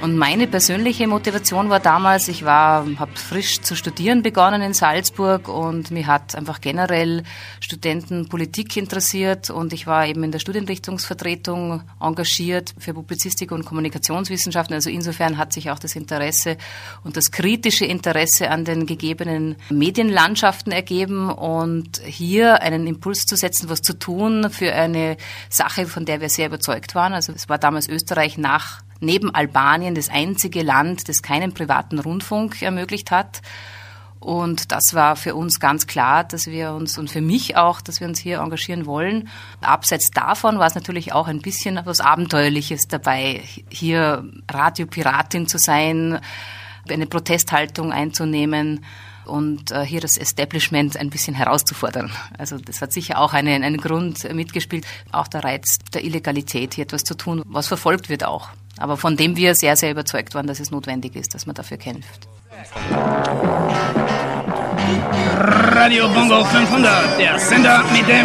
Und meine persönliche Motivation war damals, ich habe frisch zu studieren begonnen in Salzburg und mich hat einfach generell Studentenpolitik interessiert und ich war eben in der Studienrichtungsvertretung engagiert für Publizistik und Kommunikationswissenschaften. Also insofern hat sich auch das Interesse und das kritische Interesse an den gegebenen Medienlandschaften ergeben und hier einen Impuls zu setzen, was zu tun für eine Sache, von der wir sehr überzeugt waren. Also es war damals Österreich neben Albanien das einzige Land, das keinen privaten Rundfunk ermöglicht hat. Und das war für uns ganz klar, dass wir uns, und für mich auch, dass wir uns hier engagieren wollen. Abseits davon war es natürlich auch ein bisschen etwas Abenteuerliches dabei, hier Radiopiratin zu sein, eine Protesthaltung einzunehmen und hier das Establishment ein bisschen herauszufordern. Also das hat sicher auch einen Grund mitgespielt. Auch der Reiz der Illegalität, hier etwas zu tun, was verfolgt wird auch. Aber von dem wir sehr, sehr überzeugt waren, dass es notwendig ist, dass man dafür kämpft. Radio Bongo 500, der Sender mit dem